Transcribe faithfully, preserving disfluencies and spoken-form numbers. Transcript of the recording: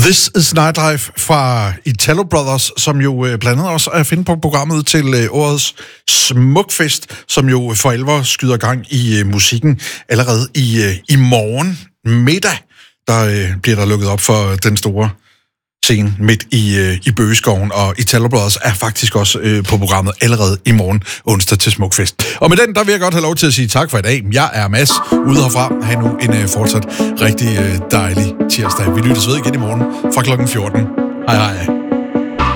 This is Nightlife fra Italo Brothers, som jo øh, blandt andet også er at finde på programmet til øh, årets Smukfest, som jo for alvor skyder gang i øh, musikken allerede i, øh, i morgen middag. Der øh, bliver der lukket op for den store scene midt i, øh, i Bøgeskoven, og Italo Brothers er faktisk også øh, på programmet allerede i morgen onsdag til Smukfest. Og med den, der vil jeg godt have lov til at sige tak for i dag. Jeg er Mads, ude herfra. Ha' nu en øh, fortsat rigtig øh, dejlig tirsdag. Vi lyttes ved igen i morgen fra klokken fjorten. Hej hej.